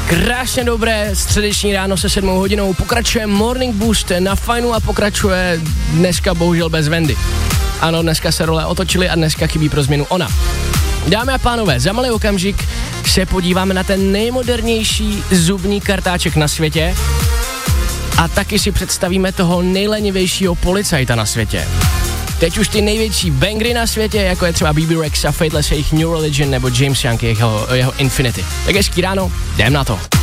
Krásně dobré středeční ráno se 7 hodinou, pokračuje Morning Boost na Fajnu a pokračuje dneska bohužel bez Vendy. Ano, dneska se role otočily a dneska chybí pro změnu ona. Dámy a pánové, za malý okamžik se podíváme na ten nejmodernější zubní kartáček na světě a taky si představíme toho nejlenivějšího policajta na světě. Teď už ty největší bangry na světě, jako je třeba BB Rexa, Faithless, jejich New Religion nebo James Young, jeho Infinity. Tak hezký ráno, jdem na to.